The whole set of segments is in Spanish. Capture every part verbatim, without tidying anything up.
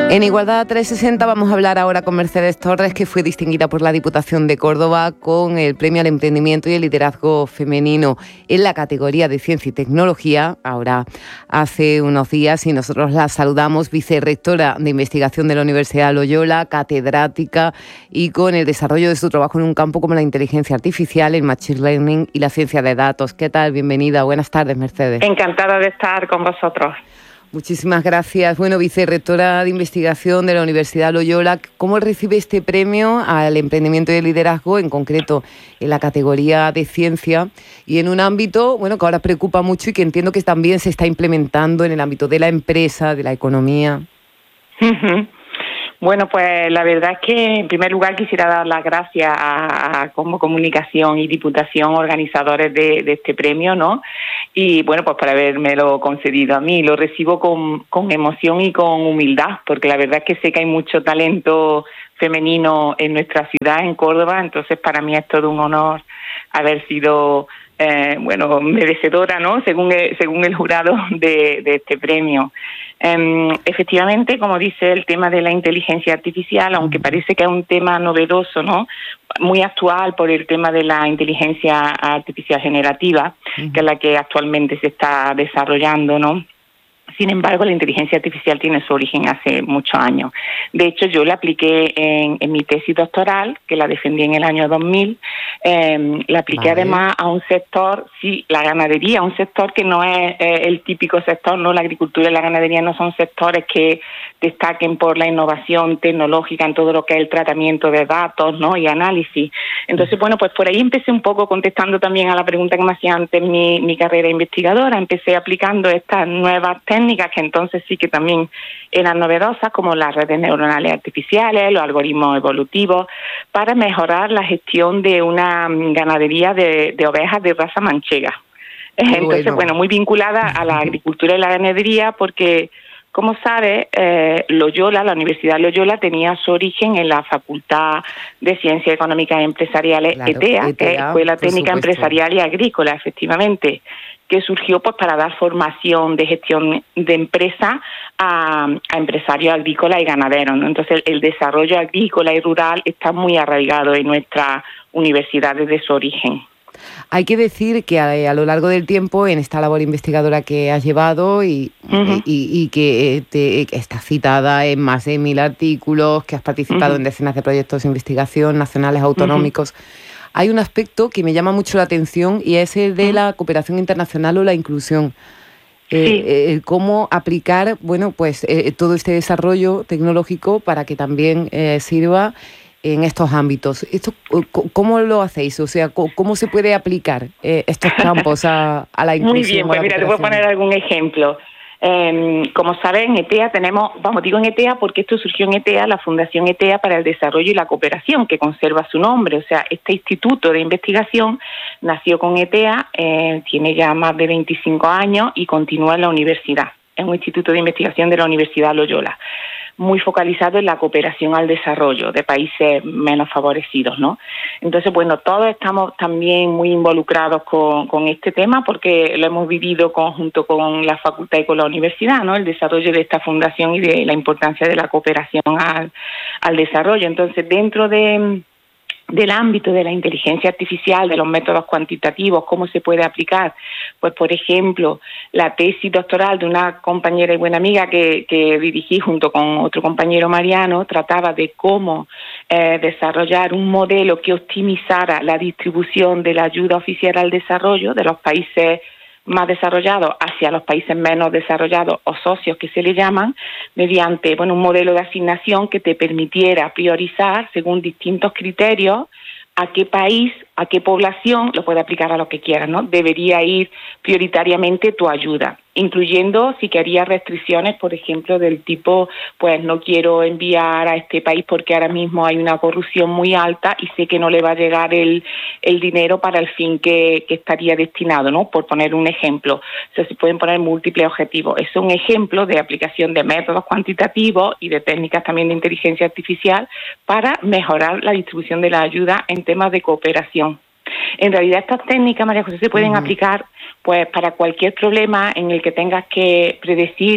En Igualdad trescientos sesenta vamos a hablar ahora con Mercedes Torres, que fue distinguida por la Diputación de Córdoba con el Premio al Emprendimiento y el Liderazgo Femenino en la categoría de Ciencia y Tecnología, ahora hace unos días, y nosotros la saludamos, vicerrectora de Investigación de la Universidad Loyola, catedrática y con el desarrollo de su trabajo en un campo como la inteligencia artificial, el machine learning y la ciencia de datos. ¿Qué tal? Bienvenida. Buenas tardes, Mercedes. Encantada de estar con vosotros. Muchísimas gracias. Bueno, vicerrectora de Investigación de la Universidad Loyola, ¿cómo recibe este premio al emprendimiento y el liderazgo, en concreto en la categoría de ciencia, y en un ámbito, bueno, que ahora preocupa mucho y que entiendo que también se está implementando en el ámbito de la empresa, de la economía? Uh-huh. Bueno, pues la verdad es que en primer lugar quisiera dar las gracias a, a Como Comunicación y Diputación, organizadores de, de este premio, ¿no? Y bueno, pues por habérmelo concedido a mí. Lo recibo con, con emoción y con humildad, porque la verdad es que sé que hay mucho talento femenino en nuestra ciudad, en Córdoba, entonces para mí es todo un honor haber sido, eh, bueno, merecedora, ¿no? Según el, según el jurado de, de este premio. Um, efectivamente, como dice, el tema de la inteligencia artificial, aunque parece que es un tema novedoso, ¿no?, muy actual por el tema de la inteligencia artificial generativa, uh-huh. que es la que actualmente se está desarrollando, ¿no? Sin embargo, la inteligencia artificial tiene su origen hace muchos años. De hecho, yo la apliqué en, en mi tesis doctoral, que la defendí en el año dos mil. Eh, la apliqué vale. además a un sector, sí, la ganadería, un sector que no es eh, el típico sector, no, la agricultura y la ganadería no son sectores que destaquen por la innovación tecnológica en todo lo que es el tratamiento de datos, ¿no?, y análisis. Entonces, bueno, pues por ahí empecé un poco contestando también a la pregunta que me hacía antes mi, mi carrera investigadora. Empecé aplicando estas nuevas técnicas que entonces sí que también eran novedosas, como las redes neuronales artificiales, los algoritmos evolutivos, para mejorar la gestión de una ganadería de, de ovejas de raza manchega. Entonces, bueno. bueno, muy vinculada a la agricultura y la ganadería, porque, como sabes, eh, Loyola, la Universidad Loyola, tenía su origen en la Facultad de Ciencias Económicas y Empresariales, claro, E T E A, E T E A, que es Escuela Técnica supuesto. Empresarial y Agrícola, efectivamente, que surgió pues para dar formación de gestión de empresa a, a empresarios agrícolas y ganaderos, ¿no? Entonces, el, el desarrollo agrícola y rural está muy arraigado en nuestra universidad desde su origen. Hay que decir que a, a lo largo del tiempo, en esta labor investigadora que has llevado y, uh-huh. y, y que te, está citada en más de mil artículos, que has participado uh-huh. en decenas de proyectos de investigación nacionales, autonómicos, uh-huh. hay un aspecto que me llama mucho la atención, y es el de uh-huh. la cooperación internacional o la inclusión. Eh, sí. eh, cómo aplicar, bueno, pues eh, todo este desarrollo tecnológico para que también eh, sirva en estos ámbitos. Esto, ¿cómo lo hacéis? O sea, ¿cómo se puede aplicar eh, estos campos a, a la inclusión? Muy bien, pues mira, te voy a poner algún ejemplo. Eh, como saben, en E T E A tenemos, vamos, digo en E T E A porque esto surgió en E T E A, la Fundación E T E A para el Desarrollo y la Cooperación, que conserva su nombre. O sea, este instituto de investigación nació con E T E A, eh, tiene ya más de veinticinco años y continúa en la universidad. Es un instituto de investigación de la Universidad Loyola, muy focalizado en la cooperación al desarrollo de países menos favorecidos, ¿no? Entonces, bueno, todos estamos también muy involucrados con, con este tema porque lo hemos vivido conjunto con la facultad y con la universidad, ¿no?, el desarrollo de esta fundación y de la importancia de la cooperación al, al desarrollo. Entonces, dentro de... del ámbito de la inteligencia artificial, de los métodos cuantitativos, ¿cómo se puede aplicar? Pues, por ejemplo, la tesis doctoral de una compañera y buena amiga que, que dirigí junto con otro compañero, Mariano, trataba de cómo eh, desarrollar un modelo que optimizara la distribución de la ayuda oficial al desarrollo de los países más desarrollados hacia los países menos desarrollados o socios que se le llaman, mediante bueno un modelo de asignación que te permitiera priorizar según distintos criterios a qué país, a qué población, lo puede aplicar a lo que quieras, ¿no?, debería ir prioritariamente tu ayuda, incluyendo si quería restricciones, por ejemplo, del tipo, pues no quiero enviar a este país porque ahora mismo hay una corrupción muy alta y sé que no le va a llegar el, el dinero para el fin que, que estaría destinado, ¿no?, por poner un ejemplo. O sea, se pueden poner múltiples objetivos. Es un ejemplo de aplicación de métodos cuantitativos y de técnicas también de inteligencia artificial para mejorar la distribución de la ayuda en temas de cooperación. En realidad, estas técnicas, María José, se pueden uh-huh. aplicar pues para cualquier problema en el que tengas que predecir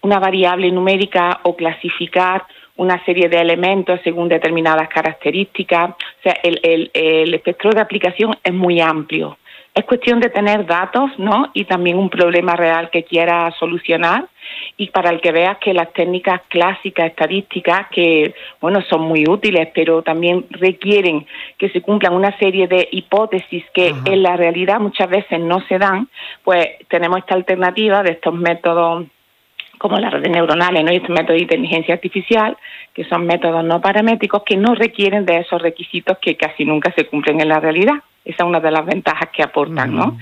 una variable numérica o clasificar una serie de elementos según determinadas características. O sea, el, el, el espectro de aplicación es muy amplio. Es cuestión de tener datos, ¿no? Y también un problema real que quiera solucionar, y para el que veas que las técnicas clásicas estadísticas, que bueno, son muy útiles, pero también requieren que se cumplan una serie de hipótesis que Ajá. en la realidad muchas veces no se dan, pues tenemos esta alternativa de estos métodos como las redes neuronales, ¿no? Y estos métodos de inteligencia artificial, que son métodos no paramétricos que no requieren de esos requisitos que casi nunca se cumplen en la realidad. Esa es una de las ventajas que aportan, ¿no?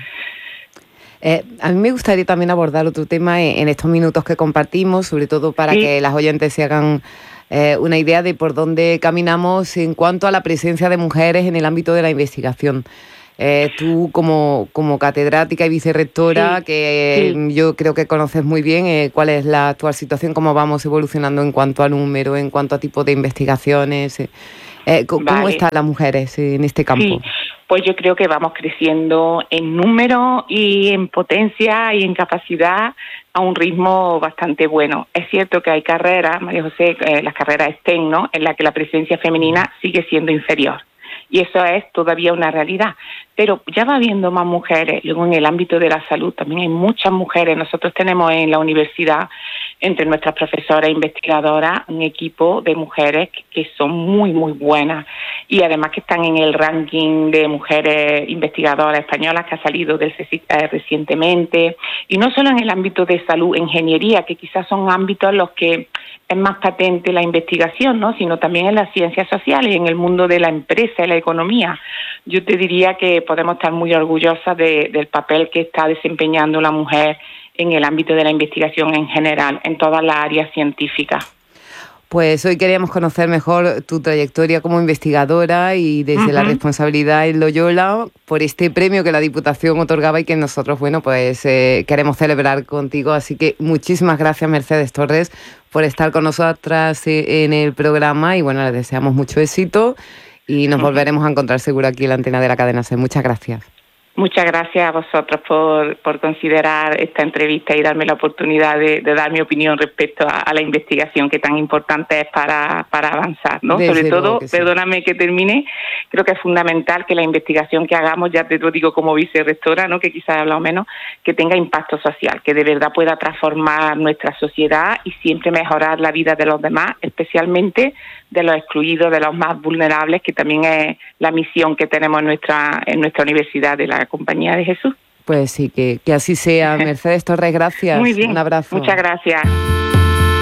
Eh, a mí me gustaría también abordar otro tema en, en estos minutos que compartimos, sobre todo para sí. que las oyentes se hagan eh, una idea de por dónde caminamos en cuanto a la presencia de mujeres en el ámbito de la investigación. Eh, tú como, como catedrática y vicerrectora, sí, que sí. yo creo que conoces muy bien eh, cuál es la actual situación, cómo vamos evolucionando en cuanto a número, en cuanto a tipo de investigaciones. Eh, eh, ¿Cómo vale. están las mujeres en este campo? Sí. Pues yo creo que vamos creciendo en número y en potencia y en capacidad a un ritmo bastante bueno. Es cierto que hay carreras, María José, eh, las carreras STEM, ¿no?, en las que la presencia femenina sigue siendo inferior. Y eso es todavía una realidad. Pero ya va habiendo más mujeres. Luego en el ámbito de la salud también hay muchas mujeres. Nosotros tenemos en la universidad, entre nuestras profesoras e investigadoras, un equipo de mujeres que, que son muy, muy buenas. Y además que están en el ranking de mujeres investigadoras españolas que ha salido del CSIC eh, recientemente. Y no solo en el ámbito de salud, ingeniería, que quizás son ámbitos en los que es más patente la investigación, ¿no?, sino también en las ciencias sociales, en el mundo de la empresa y la economía. Yo te diría que podemos estar muy orgullosas de, del papel que está desempeñando la mujer en el ámbito de la investigación en general, en todas las áreas científicas. Pues hoy queríamos conocer mejor tu trayectoria como investigadora y desde uh-huh. la responsabilidad en Loyola por este premio que la Diputación otorgaba y que nosotros, bueno, pues eh, queremos celebrar contigo. Así que muchísimas gracias, Mercedes Torres, por estar con nosotras eh, en el programa y, bueno, les deseamos mucho éxito y nos uh-huh. volveremos a encontrar seguro aquí en la antena de la cadena SER. Muchas gracias. Muchas gracias a vosotros por, por considerar esta entrevista y darme la oportunidad de, de dar mi opinión respecto a, a la investigación, que tan importante es para, para avanzar, ¿no? Desde Sobre todo, que sí. perdóname que termine, creo que es fundamental que la investigación que hagamos, ya te lo digo como vicerrectora, ¿no?, que quizás he hablado menos, que tenga impacto social, que de verdad pueda transformar nuestra sociedad y siempre mejorar la vida de los demás, especialmente de los excluidos, de los más vulnerables, que también es la misión que tenemos en nuestra, en nuestra universidad de la Compañía de Jesús. Pues sí, que, que así sea. Mercedes Torres, gracias. Muy bien. Un abrazo. Muchas gracias.